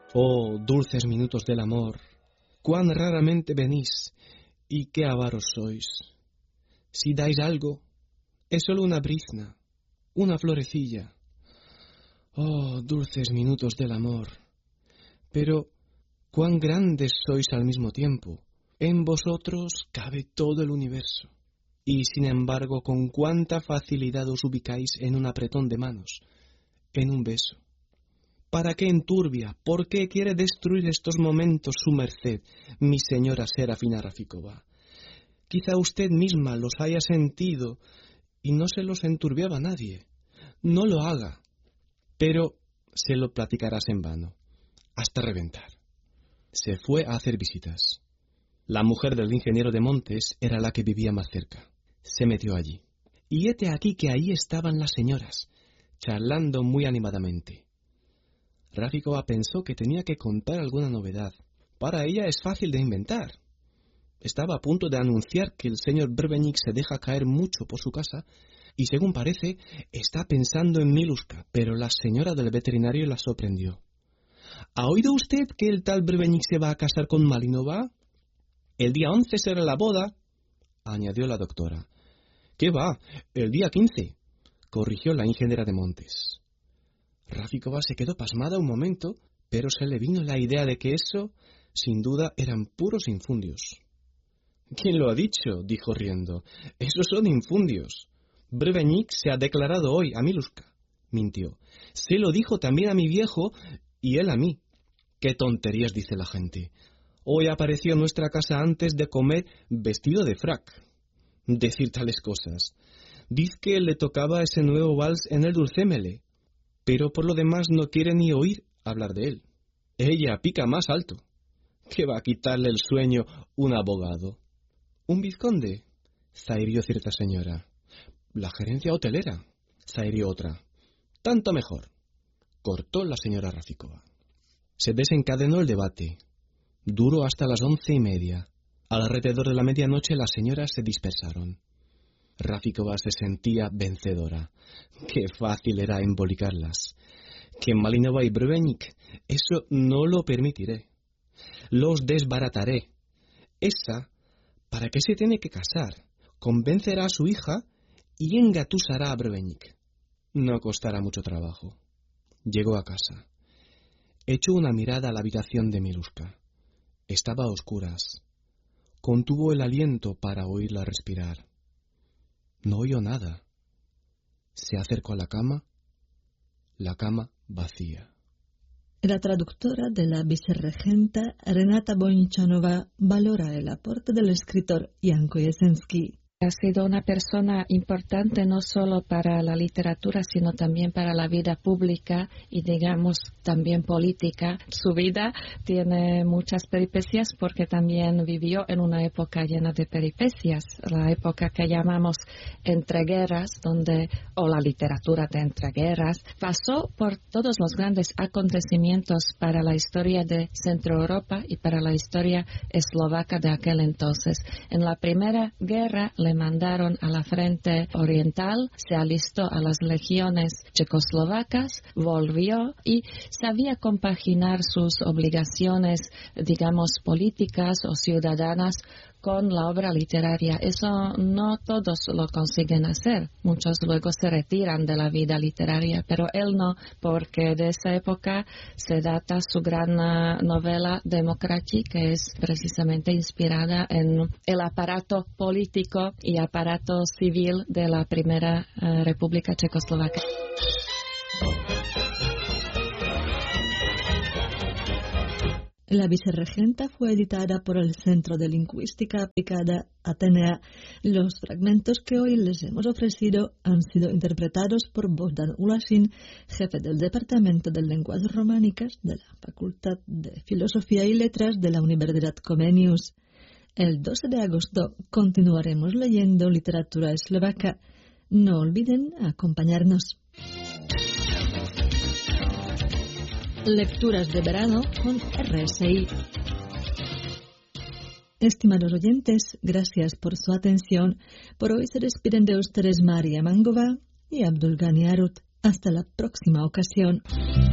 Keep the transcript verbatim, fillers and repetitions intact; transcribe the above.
Oh, dulces minutos del amor, cuán raramente venís, y qué avaros sois. Si dais algo, es solo una brizna, una florecilla. Oh, dulces minutos del amor. Pero, cuán grandes sois al mismo tiempo. En vosotros cabe todo el universo. Y, sin embargo, con cuánta facilidad os ubicáis en un apretón de manos, en un beso. ¿Para qué enturbia? ¿Por qué quiere destruir estos momentos su merced, mi señora Serafina Rafikova? Quizá usted misma los haya sentido y no se los enturbiaba a nadie. No lo haga, pero se lo platicarás en vano, hasta reventar. Se fue a hacer visitas. La mujer del ingeniero de Montes era la que vivía más cerca. Se metió allí. Y hete aquí que ahí estaban las señoras, charlando muy animadamente. Rafikova pensó que tenía que contar alguna novedad. Para ella es fácil de inventar. Estaba a punto de anunciar que el señor Brvenik se deja caer mucho por su casa y, según parece, está pensando en Miluska, pero la señora del veterinario la sorprendió. ¿Ha oído usted que el tal Brvenik se va a casar con Malinova? El día once será la boda, añadió la doctora. ¿Qué va? El día quince, corrigió la ingeniera de Montes. Rafikova se quedó pasmada un momento, pero se le vino la idea de que eso, sin duda, eran puros infundios. ¿Quién lo ha dicho?, dijo riendo. Esos son infundios. Brvenik se ha declarado hoy a Miluska. Mintió. Se lo dijo también a mi viejo y él a mí. ¿Qué tonterías dice la gente? Hoy apareció en nuestra casa antes de comer vestido de frac. Decir tales cosas. Dice que le tocaba ese nuevo vals en el Dulcémele, pero por lo demás no quiere ni oír hablar de él. Ella pica más alto. ¿Qué va a quitarle el sueño un abogado? ¿Un vizconde?, zahirió cierta señora. La gerencia hotelera, zahirió otra. Tanto mejor, cortó la señora Rafikova. Se desencadenó el debate. Duró hasta las once y media. Alrededor de la medianoche las señoras se dispersaron. Rafikova se sentía vencedora. Qué fácil era embolicarlas. Que Malinova y Brvenik, eso no lo permitiré. Los desbarataré. Esa, ¿para qué se tiene que casar? Convencerá a su hija y engatusará a Brvenik. No costará mucho trabajo. Llegó a casa. Echó una mirada a la habitación de Miluska. Estaba a oscuras. Contuvo el aliento para oírla respirar. No oyó nada. Se acercó a la cama. La cama vacía. La traductora de la vicerregenta Renata Bonichanova valora el aporte del escritor Janko Jesensky. Ha sido una persona importante no solo para la literatura, sino también para la vida pública y, digamos, también política. Su vida tiene muchas peripecias porque también vivió en una época llena de peripecias, la época que llamamos entreguerras, donde, o la literatura de entreguerras. Pasó por todos los grandes acontecimientos para la historia de Centro Europa y para la historia eslovaca de aquel entonces. En la Primera Guerra le mandaron a la frente oriental, se alistó a las legiones checoslovacas, volvió y sabía compaginar sus obligaciones, digamos, políticas o ciudadanas con la obra literaria. Eso no todos lo consiguen hacer. Muchos luego se retiran de la vida literaria, pero él no, porque de esa época se data su gran uh, novela Demokrati, que es precisamente inspirada en el aparato político y aparato civil de la primera uh, República Checoslovaca. La vicerregenta fue editada por el Centro de Lingüística Aplicada Atenea. Los fragmentos que hoy les hemos ofrecido han sido interpretados por Bogdan Ulasin, jefe del Departamento de Lenguas Románicas de la Facultad de Filosofía y Letras de la Universidad Comenius. El doce de agosto continuaremos leyendo literatura eslovaca. No olviden acompañarnos. Lecturas de verano con R S I. Estimados oyentes, gracias por su atención. Por hoy se despiden de ustedes María Mangova y Abdul Ghani Arut. Hasta la próxima ocasión.